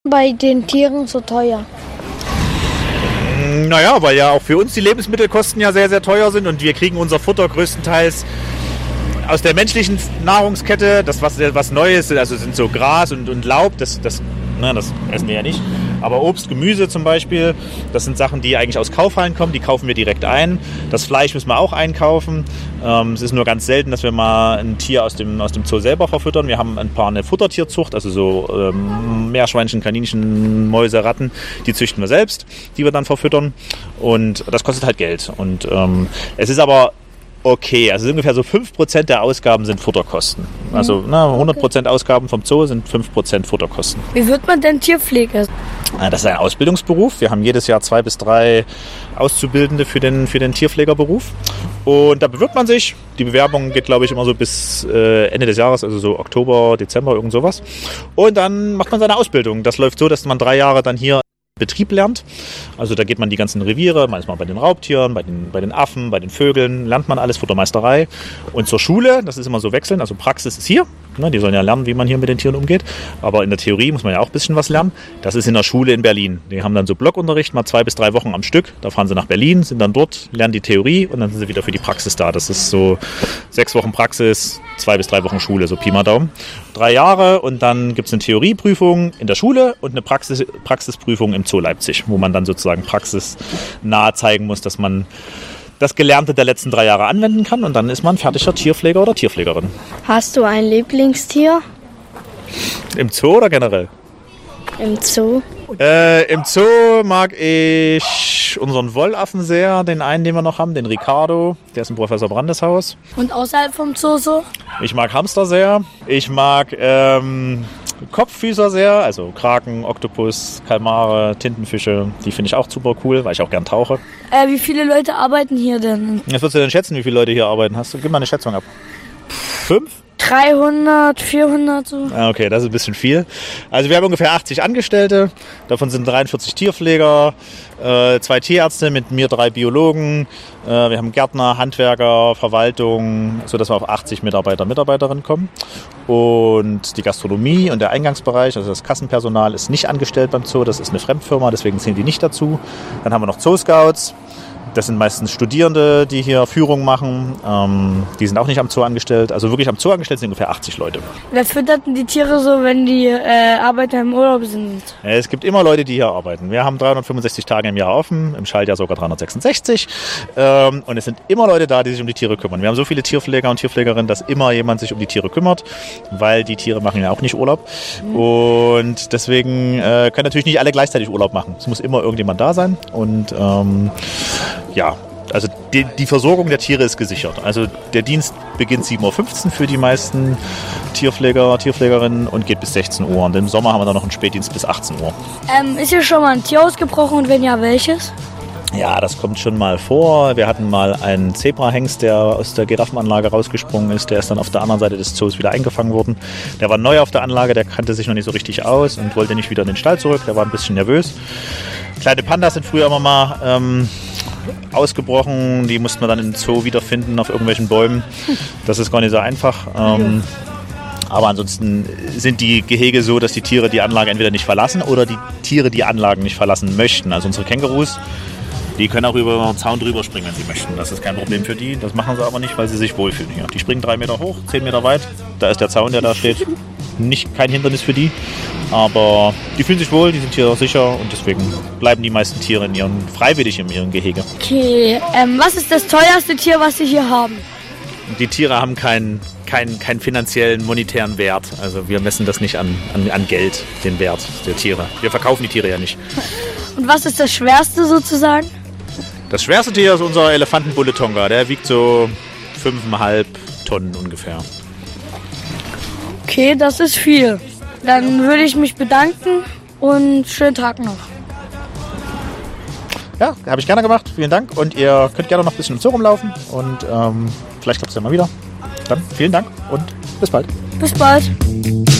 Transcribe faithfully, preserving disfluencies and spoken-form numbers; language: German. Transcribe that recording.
bei den Tieren so teuer? Naja, weil ja auch für uns die Lebensmittelkosten ja sehr, sehr teuer sind und wir kriegen unser Futter größtenteils aus der menschlichen Nahrungskette. Das, was, was Neues, also sind so Gras und, und Laub, das, das, na, das essen wir ja nicht. Aber Obst, Gemüse zum Beispiel, das sind Sachen, die eigentlich aus Kaufhallen kommen, die kaufen wir direkt ein. Das Fleisch müssen wir auch einkaufen. Ähm, es ist nur ganz selten, dass wir mal ein Tier aus dem, aus dem Zoo selber verfüttern. Wir haben ein paar eine Futtertierzucht, also so ähm, Meerschweinchen, Kaninchen, Mäuse, Ratten, die züchten wir selbst, die wir dann verfüttern. Und das kostet halt Geld. Und ähm, es ist aber okay, also ungefähr so fünf Prozent der Ausgaben sind Futterkosten. Also na, hundert Prozent Ausgaben vom Zoo sind fünf Prozent Futterkosten. Wie wird man denn Tierpfleger? Das ist ein Ausbildungsberuf. Wir haben jedes Jahr zwei bis drei Auszubildende für den, für den Tierpflegerberuf. Und da bewirbt man sich. Die Bewerbung geht, glaube ich, immer so bis äh, Ende des Jahres, also so Oktober, Dezember, irgend sowas. Und dann macht man seine Ausbildung. Das läuft so, dass man drei Jahre dann hier Betrieb lernt. Also da geht man die ganzen Reviere, manchmal bei den Raubtieren, bei den, bei den Affen, bei den Vögeln, lernt man alles, Futtermeisterei. Und zur Schule, das ist immer so wechselnd, also Praxis ist hier. Ne, die sollen ja lernen, wie man hier mit den Tieren umgeht. Aber in der Theorie muss man ja auch ein bisschen was lernen. Das ist in der Schule in Berlin. Die haben dann so Blockunterricht, mal zwei bis drei Wochen am Stück. Da fahren sie nach Berlin, sind dann dort, lernen die Theorie und dann sind sie wieder für die Praxis da. Das ist so sechs Wochen Praxis, zwei bis drei Wochen Schule, so Pi mal Daumen. Drei Jahre und dann gibt es eine Theorieprüfung in der Schule und eine Praxis, Praxisprüfung im Zoo Leipzig, wo man dann sozusagen praxisnah zeigen muss, dass man das Gelernte der letzten drei Jahre anwenden kann und dann ist man fertiger Tierpfleger oder Tierpflegerin. Hast du ein Lieblingstier? Im Zoo oder generell? Im Zoo. Äh, Im Zoo mag ich unseren Wollaffen sehr, den einen, den wir noch haben, den Ricardo. Der ist im Professor Brandes Haus. Und außerhalb vom Zoo so? Ich mag Hamster sehr. Ich mag ähm, Kopffüßer sehr, also Kraken, Oktopus, Kalmare, Tintenfische. Die finde ich auch super cool, weil ich auch gern tauche. Äh, wie viele Leute arbeiten hier denn? Was würdest du denn schätzen, wie viele Leute hier arbeiten? Hast du? Gib mal eine Schätzung ab. Fünf? dreihundert, vierhundert so. Okay, das ist ein bisschen viel. Also wir haben ungefähr achtzig Angestellte, davon sind dreiundvierzig Tierpfleger, äh, zwei Tierärzte mit mir, drei Biologen. Äh, wir haben Gärtner, Handwerker, Verwaltung, sodass wir auf achtzig Mitarbeiter, Mitarbeiterinnen kommen. Und die Gastronomie und der Eingangsbereich, also das Kassenpersonal, ist nicht angestellt beim Zoo, das ist eine Fremdfirma, deswegen zählen die nicht dazu. Dann haben wir noch Zoo-Scouts. Das sind meistens Studierende, die hier Führung machen. Ähm, die sind auch nicht am Zoo angestellt. Also wirklich am Zoo angestellt sind ungefähr achtzig Leute. Wer füttert denn die Tiere so, wenn die äh, Arbeiter im Urlaub sind? Es gibt immer Leute, die hier arbeiten. Wir haben dreihundertfünfundsechzig Tage im Jahr offen, im Schaltjahr sogar dreihundertsechsundsechzig. Ähm, und es sind immer Leute da, die sich um die Tiere kümmern. Wir haben so viele Tierpfleger und Tierpflegerinnen, dass immer jemand sich um die Tiere kümmert, weil die Tiere machen ja auch nicht Urlaub. Mhm. Und deswegen äh, können natürlich nicht alle gleichzeitig Urlaub machen. Es muss immer irgendjemand da sein. Und ähm, ja, also die, die Versorgung der Tiere ist gesichert. Also der Dienst beginnt sieben Uhr fünfzehn für die meisten Tierpfleger, Tierpflegerinnen und geht bis sechzehn Uhr. Und im Sommer haben wir dann noch einen Spätdienst bis achtzehn Uhr. Ähm, ist hier schon mal ein Tier ausgebrochen und wenn ja, welches? Ja, das kommt schon mal vor. Wir hatten mal einen Zebrahengst, der aus der Giraffenanlage rausgesprungen ist. Der ist dann auf der anderen Seite des Zoos wieder eingefangen worden. Der war neu auf der Anlage, der kannte sich noch nicht so richtig aus und wollte nicht wieder in den Stall zurück. Der war ein bisschen nervös. Kleine Pandas sind früher immer mal ähm, ausgebrochen. Die mussten wir dann im Zoo wiederfinden auf irgendwelchen Bäumen. Das ist gar nicht so einfach. Ähm, aber ansonsten sind die Gehege so, dass die Tiere die Anlage entweder nicht verlassen oder die Tiere die Anlagen nicht verlassen möchten. Also unsere Kängurus, die können auch über den Zaun drüber springen, wenn sie möchten. Das ist kein Problem für die. Das machen sie aber nicht, weil sie sich wohlfühlen hier. Die springen drei Meter hoch, zehn Meter weit. Da ist der Zaun, der da steht. Nicht kein Hindernis für die. Aber die fühlen sich wohl, die sind hier auch sicher. Und deswegen bleiben die meisten Tiere in ihren, freiwillig in ihrem Gehege. Okay, ähm, was ist das teuerste Tier, was Sie hier haben? Die Tiere haben keinen keinen keinen finanziellen, monetären Wert. Also wir messen das nicht an, an, an Geld, den Wert der Tiere. Wir verkaufen die Tiere ja nicht. Und was ist das Schwerste sozusagen? Das schwerste Tier ist unser Elefantenbulle Tonga. Der wiegt so fünfeinhalb Tonnen ungefähr. Okay, das ist viel. Dann würde ich mich bedanken und schönen Tag noch. Ja, habe ich gerne gemacht. Vielen Dank. Und ihr könnt gerne noch ein bisschen im Zoo rumlaufen. Und ähm, vielleicht klappt es ja mal wieder. Dann vielen Dank und bis bald. Bis bald.